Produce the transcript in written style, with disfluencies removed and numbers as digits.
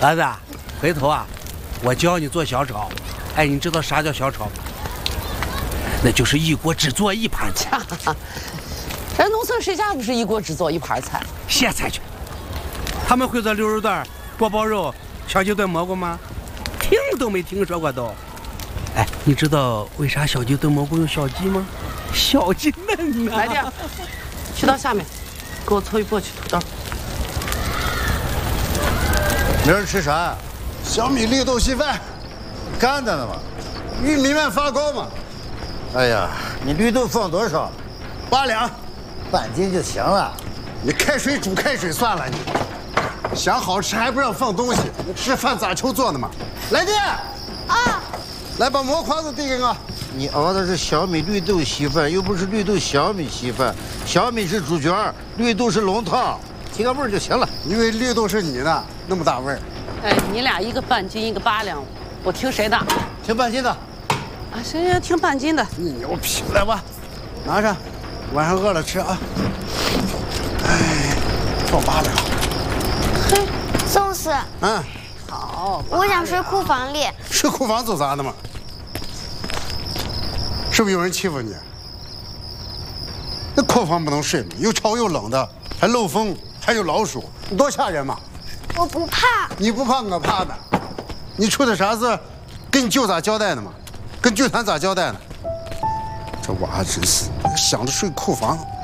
儿子，回头啊，我教你做小炒。哎，你知道啥叫小炒吗？那就是一锅只做一盘菜。 人农村谁家不是一锅只做一盘菜？ 歇菜去。他们会做溜肉段、锅包肉、小鸡炖蘑菇吗？听都没听说过都。哎，你知道为啥小鸡炖蘑菇用小鸡吗？小鸡嫩呐。 来弟，去到下面，给我搓一簸箕土豆。 明儿吃啥？ 小米绿豆稀饭， 干的呢嘛。 玉米面发糕嘛。 哎呀，你绿豆放多少 ？8两， 半斤就行了。 你开水煮开水算了你。想好吃还不让放东西，你吃饭咋求做的嘛？来弟， 啊， 来把馍筐子递给我。 你熬的是小米绿豆稀饭，又不是绿豆小米稀饭。小米是主角，绿豆是龙套，提个味儿就行了。 因为绿豆是你的，那么大味儿。 哎，你俩一个半斤，一个8两，我听谁的？ 听半斤的。 啊，行，听半斤的。 你牛皮，来吧，拿上，晚上饿了吃啊。哎，放8两。 嘿，宋四。 嗯。 好。 我想睡库房里。 睡库房做啥的嘛？是不是有人欺负你？那库房不能睡嘛，又潮又冷的，还漏风，还有老鼠，多吓人嘛！ 我不怕。 你不怕，我怕的。你出的啥事，跟你舅咋交代的嘛？跟剧团咋交代呢？这娃真是想着睡库房。